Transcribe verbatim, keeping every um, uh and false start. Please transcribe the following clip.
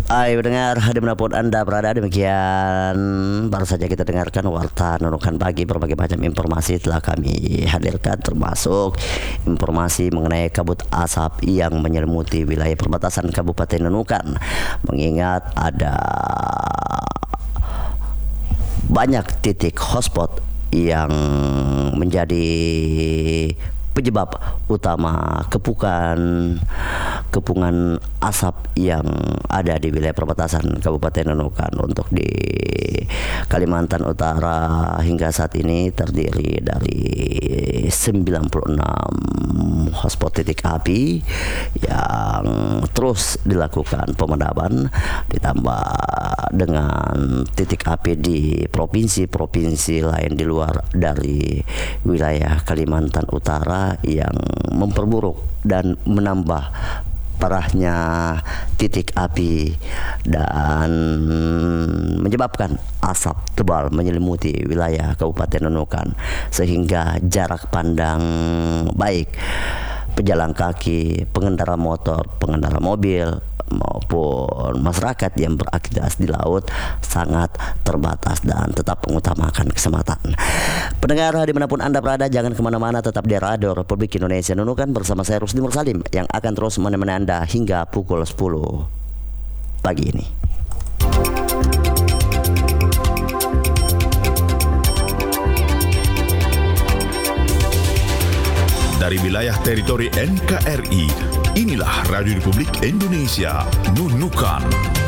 Hai pendengar, dimanapun Anda berada, demikian baru saja kita dengarkan Warta Nunukan Pagi. Berbagai macam informasi telah kami hadirkan, termasuk informasi mengenai kabut asap yang menyelimuti wilayah perbatasan Kabupaten Nunukan. Mengingat ada banyak titik hotspot yang menjadi penyebab utama kepukan kepungan asap yang ada di wilayah perbatasan Kabupaten Nunukan. Untuk di Kalimantan Utara hingga saat ini terdiri dari sembilan puluh enam hotspot titik api yang terus dilakukan pemadaman, ditambah dengan titik api di provinsi-provinsi lain di luar dari wilayah Kalimantan Utara yang memperburuk dan menambah parahnya titik api dan menyebabkan asap tebal menyelimuti wilayah Kabupaten Nunukan, sehingga jarak pandang baik pejalan kaki, pengendara motor, pengendara mobil maupun masyarakat yang beraktivitas di laut sangat terbatas dan tetap mengutamakan keselamatan. Pendengar dimanapun Anda berada, jangan kemana-mana, tetap di Radio Republik Indonesia Nunukan bersama saya Rusdi Mursalim yang akan terus menemani Anda hingga pukul sepuluh pagi ini. Dari wilayah teritori N K R I, inilah Radio Republik Indonesia Nunukan.